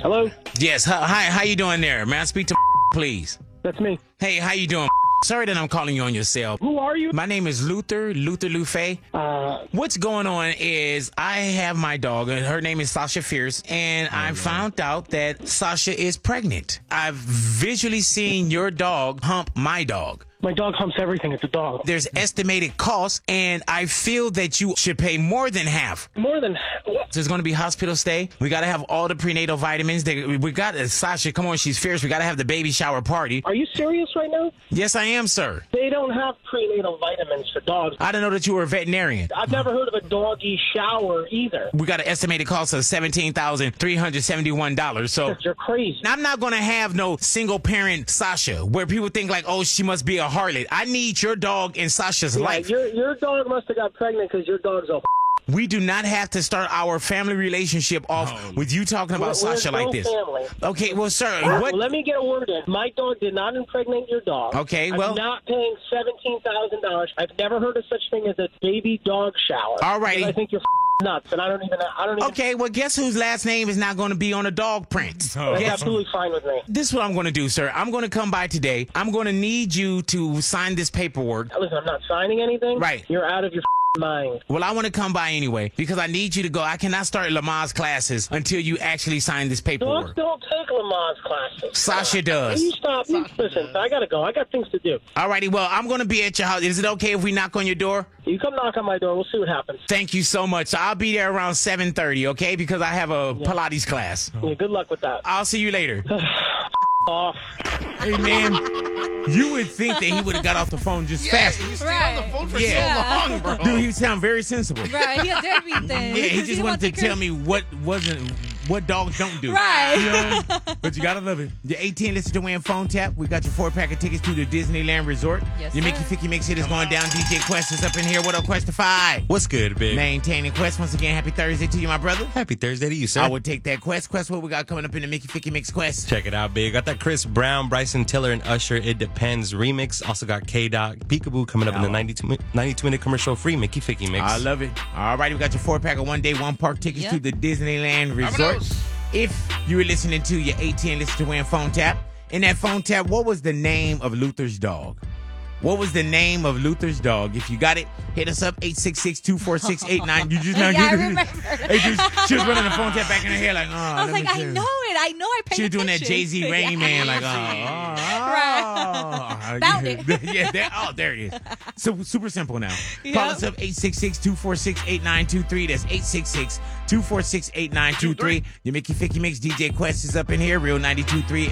Hello? Yes. Hi. How you doing there? May I speak to please? That's me. Hey, how you doing? Sorry that I'm calling you on your cell. Who are you? My name is Luther Lufe. What's going on is I have my dog, and her name is Sasha Fierce, and I found out that Sasha is pregnant. I've visually seen your dog hump my dog. My dog humps everything. It's a dog. There's estimated costs, and I feel that you should pay more than half. More than what? There's going to be hospital stay. We got to have all the prenatal vitamins. We got Sasha. Come on, she's fierce. We got to have the baby shower party. Are you serious right now? Yes, I am, sir. They don't have prenatal vitamins for dogs. I didn't know that you were a veterinarian. I've never heard of a doggy shower either. We got an estimated cost of $17,371. So You're crazy. I'm not going to have no single parent Sasha where people think like, oh, she must be a harlot. I need your dog in Sasha's life. Your dog must have got pregnant because your dog's a We do not have to start our family relationship off with you talking about Sasha like this. Family. Okay, well, sir, Well, what? let me get a word in. My dog did not impregnate your dog. Okay, well- I'm not paying $17,000. I've never heard of such thing as a baby dog shower. All righty. I think you're nuts, and I don't even. Okay, well, guess whose last name is not going to be on a dog print? That's absolutely fine with me. This is what I'm going to do, sir. I'm going to come by today. I'm going to need you to sign this paperwork. Listen, I'm not signing anything. Right. You're out of your mind. Well, I want to come by anyway because I need you to go. I cannot start Lamaze classes until you actually sign this Dogs paperwork. don't take Lamaze classes. Sasha does. You stop. Listen, I got to go. I got things to do. Alrighty, well, I'm going to be at your house. Is it okay if we knock on your door? You come knock on my door. We'll see what happens. Thank you so much. I'll be there around 7:30, okay? Because I have a Pilates class. Yeah, good luck with that. I'll see you later. Off. Hey, man, you would think that he would have got off the phone just faster. You stayed on the phone for so long, bro. Dude, he sound very sensible. Right, he did everything. Yeah, he just wanted to tell me what dogs don't do. Right. You know? But you gotta love it. Your 18 listen to win phone tap. We got your 4-pack of tickets to the Disneyland Resort. Yes, Your sir. Mickey Ficky Mix hit is going down. DJ Quest is up in here. What up, Questify? What's good, big? Maintaining Quest. Once again, happy Thursday to you, my brother. Happy Thursday to you, sir. I would take that Quest. Quest, what we got coming up in the Mickey Ficky Mix Quest? Check it out, big. Got that Chris Brown, Bryson Tiller, and Usher It Depends remix. Also got K-Dot, Peekaboo coming up in the 92-minute commercial-free Mickey Ficky Mix. I love it. All right, we got your 4-pack of 1-day, 1-park tickets to the Disneyland Resort. If you were listening to your AT&T Listen to Win phone tap, in that phone tap, what was the name of Luther's dog? What was the name of Luther's dog? If you got it, hit us up, 866-246-89. You just not Yeah, I getting remember. Hey, she was running the phone tap back in her hair like, oh. I was like, I know it. I know I paid She was doing that attention. Jay-Z Rain Man like, Right. Found it. Yeah, there it is. So super simple now. Yep. Call us up 866-246-8923. That's 866-246-8923. Your Mickey Ficky Mix DJ Quest is up in here. Real 92.3